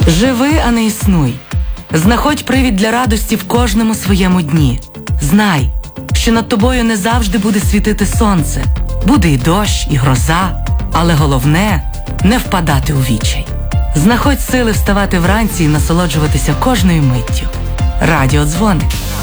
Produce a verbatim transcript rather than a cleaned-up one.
Живи, а не існуй. Знаходь привід для радості в кожному своєму дні. Знай, що над тобою не завжди буде світити сонце. Буде і дощ, і гроза. Але головне – не впадати у відчай. Знаходь сили вставати вранці і насолоджуватися кожною миттю. Радіодзвоник.